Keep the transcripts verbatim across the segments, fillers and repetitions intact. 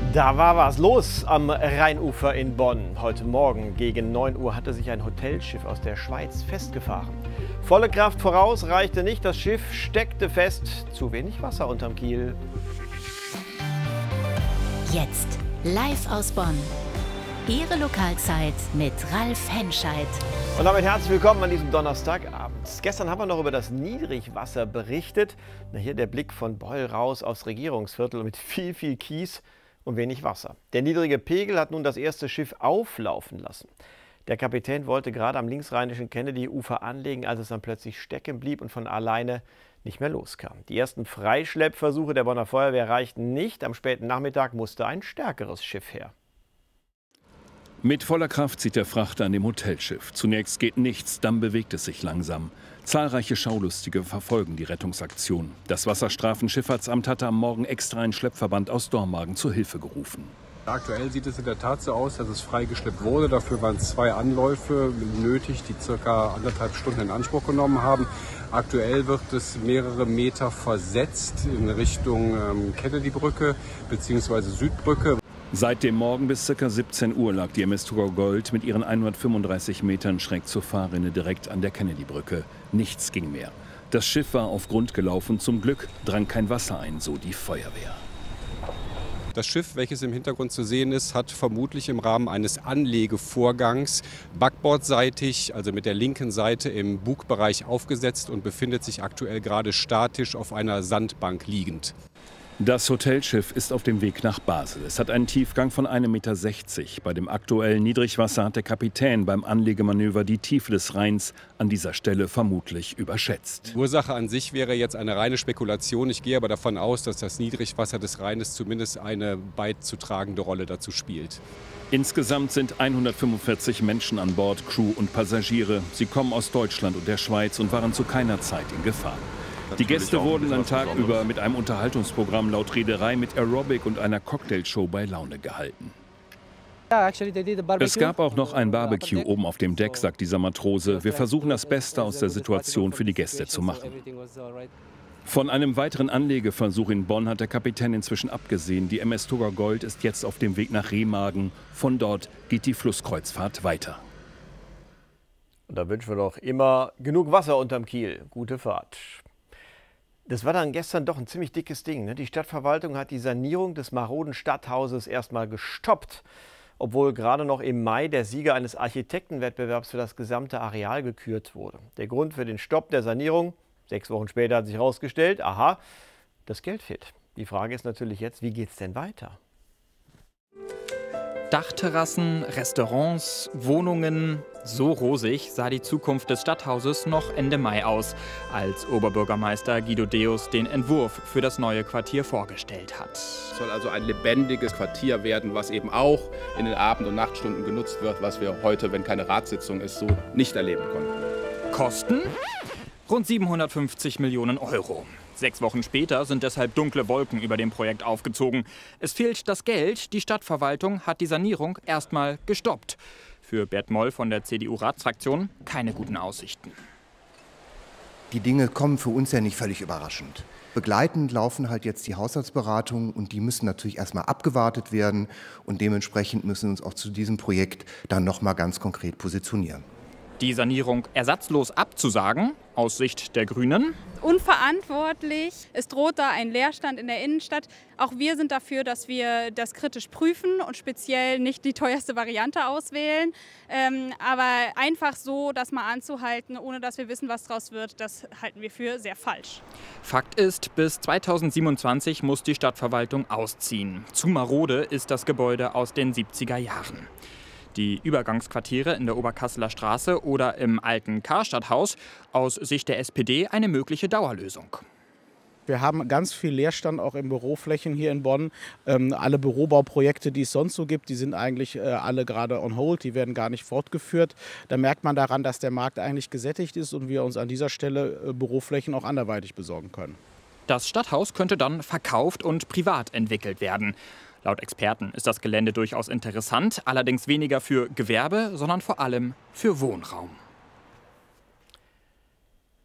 Da war was los am Rheinufer in Bonn. Heute Morgen gegen neun Uhr hatte sich ein Hotelschiff aus der Schweiz festgefahren. Volle Kraft voraus reichte nicht, das Schiff steckte fest. Zu wenig Wasser unterm Kiel. Jetzt live aus Bonn. Ihre Lokalzeit mit Ralf Henscheid. Und damit herzlich willkommen an diesem Donnerstagabend. Gestern haben wir noch über das Niedrigwasser berichtet. Na, hier der Blick von Beul raus aufs Regierungsviertel mit viel, viel Kies und wenig Wasser. Der niedrige Pegel hat nun das erste Schiff auflaufen lassen. Der Kapitän wollte gerade am linksrheinischen Kennedy-Ufer anlegen, als es dann plötzlich stecken blieb und von alleine nicht mehr loskam. Die ersten Freischleppversuche der Bonner Feuerwehr reichten nicht. Am späten Nachmittag musste ein stärkeres Schiff her. Mit voller Kraft zieht der Frachter an dem Hotelschiff. Zunächst geht nichts, dann bewegt es sich langsam. Zahlreiche Schaulustige verfolgen die Rettungsaktion. Das Wasserstrafenschifffahrtsamt hatte am Morgen extra einen Schleppverband aus Dormagen zur Hilfe gerufen. Aktuell sieht es in der Tat so aus, dass es freigeschleppt wurde. Dafür waren zwei Anläufe nötig, die circa anderthalb Stunden in Anspruch genommen haben. Aktuell wird es mehrere Meter versetzt in Richtung ähm, Kennedy-Brücke bzw. Südbrücke. Seit dem Morgen bis ca. siebzehn Uhr lag die M S Thurgau Gold mit ihren hundertfünfunddreißig Metern schräg zur Fahrrinne direkt an der Kennedy-Brücke. Nichts ging mehr. Das Schiff war auf Grund gelaufen. Zum Glück drang kein Wasser ein, so die Feuerwehr. Das Schiff, welches im Hintergrund zu sehen ist, hat vermutlich im Rahmen eines Anlegevorgangs backbordseitig, also mit der linken Seite im Bugbereich aufgesetzt und befindet sich aktuell gerade statisch auf einer Sandbank liegend. Das Hotelschiff ist auf dem Weg nach Basel. Es hat einen Tiefgang von einem Meter sechzig. Bei dem aktuellen Niedrigwasser hat der Kapitän beim Anlegemanöver die Tiefe des Rheins an dieser Stelle vermutlich überschätzt. Ursache an sich wäre jetzt eine reine Spekulation. Ich gehe aber davon aus, dass das Niedrigwasser des Rheines zumindest eine beizutragende Rolle dazu spielt. Insgesamt sind hundertfünfundvierzig Menschen an Bord, Crew und Passagiere. Sie kommen aus Deutschland und der Schweiz und waren zu keiner Zeit in Gefahr. Die Gäste wurden den Tag über mit einem Unterhaltungsprogramm laut Reederei mit Aerobic und einer Cocktailshow bei Laune gehalten. Es gab auch noch ein Barbecue oben auf dem Deck, sagt dieser Matrose. Wir versuchen das Beste aus der Situation für die Gäste zu machen. Von einem weiteren Anlegeversuch in Bonn hat der Kapitän inzwischen abgesehen. Die M S Thurgau Gold ist jetzt auf dem Weg nach Remagen. Von dort geht die Flusskreuzfahrt weiter. Und da wünschen wir doch immer genug Wasser unterm Kiel. Gute Fahrt. Das war dann gestern doch ein ziemlich dickes Ding, ne? Die Stadtverwaltung hat die Sanierung des maroden Stadthauses erstmal gestoppt, obwohl gerade noch im Mai der Sieger eines Architektenwettbewerbs für das gesamte Areal gekürt wurde. Der Grund für den Stopp der Sanierung, sechs Wochen später hat sich herausgestellt, aha, das Geld fehlt. Die Frage ist natürlich jetzt, wie geht es denn weiter? Dachterrassen, Restaurants, Wohnungen. So rosig sah die Zukunft des Stadthauses noch Ende Mai aus, als Oberbürgermeister Guido Deus den Entwurf für das neue Quartier vorgestellt hat. Es soll also ein lebendiges Quartier werden, was eben auch in den Abend- und Nachtstunden genutzt wird, was wir heute, wenn keine Ratssitzung ist, so nicht erleben konnten. Kosten? Rund siebenhundertfünfzig Millionen Euro. Sechs Wochen später sind deshalb dunkle Wolken über dem Projekt aufgezogen. Es fehlt das Geld. Die Stadtverwaltung hat die Sanierung erstmal gestoppt. Für Bert Moll von der C D U-Ratsfraktion keine guten Aussichten. Die Dinge kommen für uns ja nicht völlig überraschend. Begleitend laufen halt jetzt die Haushaltsberatungen und die müssen natürlich erstmal abgewartet werden. Und dementsprechend müssen wir uns auch zu diesem Projekt dann noch mal ganz konkret positionieren. Die Sanierung ersatzlos abzusagen, aus Sicht der Grünen? Unverantwortlich. Es droht da ein Leerstand in der Innenstadt. Auch wir sind dafür, dass wir das kritisch prüfen und speziell nicht die teuerste Variante auswählen. Ähm, aber einfach so das mal anzuhalten, ohne dass wir wissen, was daraus wird, das halten wir für sehr falsch. Fakt ist, bis zweitausendsiebenundzwanzig muss die Stadtverwaltung ausziehen. Zu marode ist das Gebäude aus den siebziger Jahren. Die Übergangsquartiere in der Oberkasseler Straße oder im alten Karstadthaus, aus Sicht der S P D eine mögliche Dauerlösung. Wir haben ganz viel Leerstand auch in Büroflächen hier in Bonn. Ähm, alle Bürobauprojekte, die es sonst so gibt, die sind eigentlich äh, alle gerade on hold, die werden gar nicht fortgeführt. Da merkt man daran, dass der Markt eigentlich gesättigt ist und wir uns an dieser Stelle äh, Büroflächen auch anderweitig besorgen können. Das Stadthaus könnte dann verkauft und privat entwickelt werden. Laut Experten ist das Gelände durchaus interessant, allerdings weniger für Gewerbe, sondern vor allem für Wohnraum.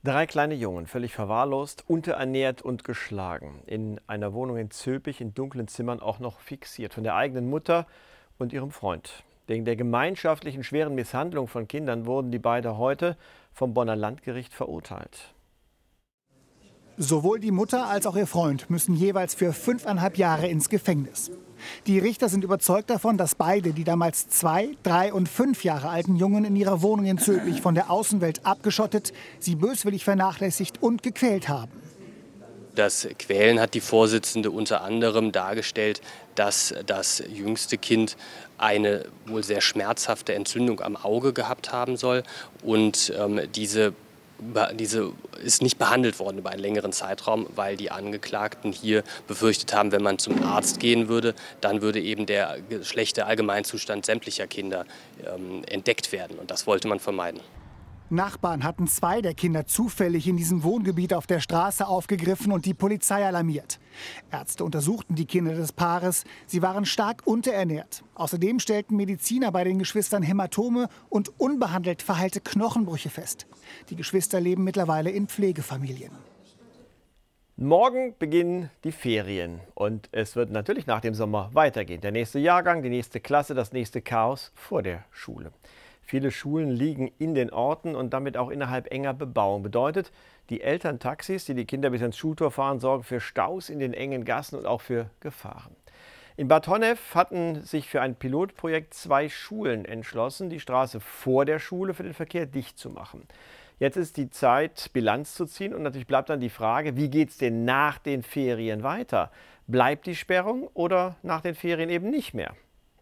Drei kleine Jungen, völlig verwahrlost, unterernährt und geschlagen. In einer Wohnung in Zülpich in dunklen Zimmern auch noch fixiert von der eigenen Mutter und ihrem Freund. Wegen der gemeinschaftlichen schweren Misshandlung von Kindern wurden die beiden heute vom Bonner Landgericht verurteilt. Sowohl die Mutter als auch ihr Freund müssen jeweils für fünfeinhalb Jahre ins Gefängnis. Die Richter sind überzeugt davon, dass beide die damals zwei, drei und fünf Jahre alten Jungen in ihrer Wohnung in Zülpich von der Außenwelt abgeschottet, sie böswillig vernachlässigt und gequält haben. Das Quälen hat die Vorsitzende unter anderem dargestellt, dass das jüngste Kind eine wohl sehr schmerzhafte Entzündung am Auge gehabt haben soll und ähm, diese Diese ist nicht behandelt worden über einen längeren Zeitraum, weil die Angeklagten hier befürchtet haben, wenn man zum Arzt gehen würde, dann würde eben der schlechte Allgemeinzustand sämtlicher Kinder ähm, entdeckt werden. Und das wollte man vermeiden. Nachbarn hatten zwei der Kinder zufällig in diesem Wohngebiet auf der Straße aufgegriffen und die Polizei alarmiert. Ärzte untersuchten die Kinder des Paares. Sie waren stark unterernährt. Außerdem stellten Mediziner bei den Geschwistern Hämatome und unbehandelt verheilte Knochenbrüche fest. Die Geschwister leben mittlerweile in Pflegefamilien. Morgen beginnen die Ferien und es wird natürlich nach dem Sommer weitergehen. Der nächste Jahrgang, die nächste Klasse, das nächste Chaos vor der Schule. Viele Schulen liegen in den Orten und damit auch innerhalb enger Bebauung. Bedeutet, die Elterntaxis, die die Kinder bis ins Schultor fahren, sorgen für Staus in den engen Gassen und auch für Gefahren. In Bad Honnef hatten sich für ein Pilotprojekt zwei Schulen entschlossen, die Straße vor der Schule für den Verkehr dicht zu machen. Jetzt ist die Zeit, Bilanz zu ziehen und natürlich bleibt dann die Frage, wie geht es denn nach den Ferien weiter? Bleibt die Sperrung oder nach den Ferien eben nicht mehr?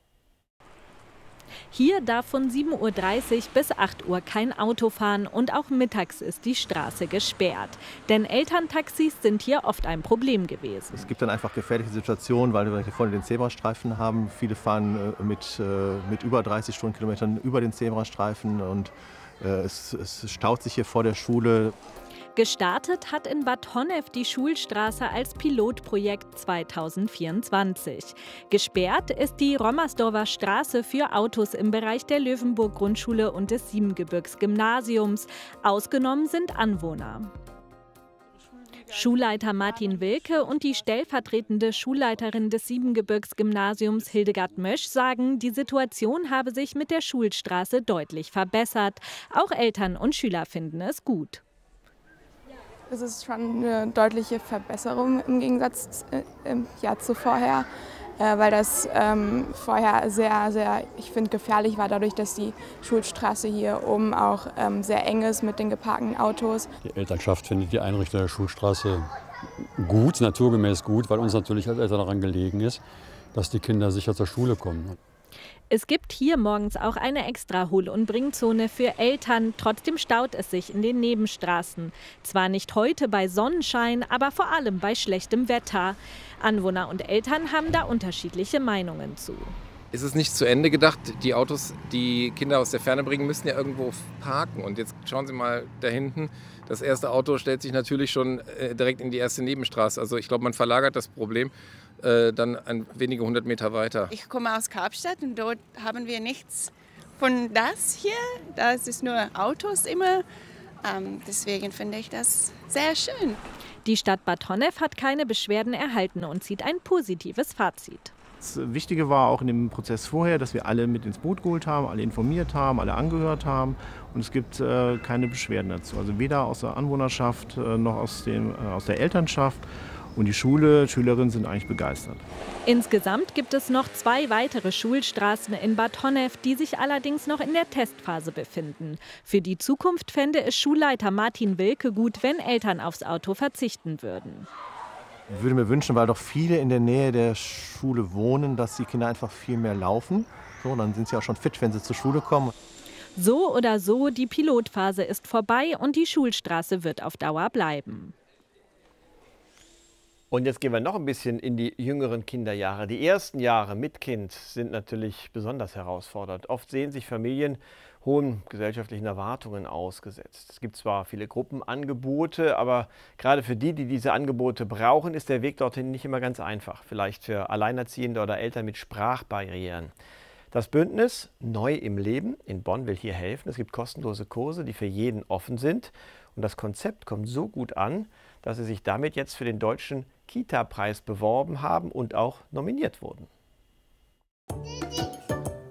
Hier darf von sieben Uhr dreißig bis acht Uhr kein Auto fahren und auch mittags ist die Straße gesperrt. Denn Elterntaxis sind hier oft ein Problem gewesen. Es gibt dann einfach gefährliche Situationen, weil wir hier vorne den Zebrastreifen haben. Viele fahren mit, mit über dreißig Stundenkilometern über den Zebrastreifen und es, es staut sich hier vor der Schule. Gestartet hat in Bad Honnef die Schulstraße als Pilotprojekt zweitausendvierundzwanzig. Gesperrt ist die Rommersdorfer Straße für Autos im Bereich der Löwenburg-Grundschule und des Siebengebirgs-Gymnasiums. Ausgenommen sind Anwohner. Schulleiter Martin Wilke und die stellvertretende Schulleiterin des Siebengebirgs-Gymnasiums Hildegard Mösch sagen, die Situation habe sich mit der Schulstraße deutlich verbessert. Auch Eltern und Schüler finden es gut. Es ist schon eine deutliche Verbesserung im Gegensatz äh, im Jahr zuvor, äh, weil das ähm, vorher sehr, sehr, ich finde, gefährlich war, dadurch, dass die Schulstraße hier oben auch ähm, sehr eng ist mit den geparkten Autos. Die Elternschaft findet die Einrichtung der Schulstraße gut, naturgemäß gut, weil uns natürlich als Eltern daran gelegen ist, dass die Kinder sicher zur Schule kommen. Es gibt hier morgens auch eine extra Hol- und Bringzone für Eltern. Trotzdem staut es sich in den Nebenstraßen. Zwar nicht heute bei Sonnenschein, aber vor allem bei schlechtem Wetter. Anwohner und Eltern haben da unterschiedliche Meinungen zu. Es ist nicht zu Ende gedacht. Die Autos, die Kinder aus der Ferne bringen, müssen ja irgendwo parken. Und jetzt schauen Sie mal da hinten. Das erste Auto stellt sich natürlich schon direkt in die erste Nebenstraße. Also ich glaube, man verlagert das Problem äh, dann ein, wenige hundert Meter weiter. Ich komme aus Kapstadt und dort haben wir nichts von das hier. Da ist nur Autos immer. Ähm, deswegen finde ich das sehr schön. Die Stadt Bad Honnef hat keine Beschwerden erhalten und zieht ein positives Fazit. Das Wichtige war auch in dem Prozess vorher, dass wir alle mit ins Boot geholt haben, alle informiert haben, alle angehört haben. Und es gibt äh, keine Beschwerden dazu. Also weder aus der Anwohnerschaft äh, noch aus, dem, äh, aus der Elternschaft. Und die Schule, Schülerinnen sind eigentlich begeistert. Insgesamt gibt es noch zwei weitere Schulstraßen in Bad Honnef, die sich allerdings noch in der Testphase befinden. Für die Zukunft fände es Schulleiter Martin Wilke gut, wenn Eltern aufs Auto verzichten würden. Ich würde mir wünschen, weil doch viele in der Nähe der Schule wohnen, dass die Kinder einfach viel mehr laufen. So, dann sind sie auch schon fit, wenn sie zur Schule kommen. So oder so, die Pilotphase ist vorbei und die Schulstraße wird auf Dauer bleiben. Und jetzt gehen wir noch ein bisschen in die jüngeren Kinderjahre. Die ersten Jahre mit Kind sind natürlich besonders herausfordernd. Oft sehen sich Familien hohen gesellschaftlichen Erwartungen ausgesetzt. Es gibt zwar viele Gruppenangebote, aber gerade für die, die diese Angebote brauchen, ist der Weg dorthin nicht immer ganz einfach. Vielleicht für Alleinerziehende oder Eltern mit Sprachbarrieren. Das Bündnis Neu im Leben in Bonn will hier helfen. Es gibt kostenlose Kurse, die für jeden offen sind. Und das Konzept kommt so gut an, dass sie sich damit jetzt für den Deutschen Kita-Preis beworben haben und auch nominiert wurden.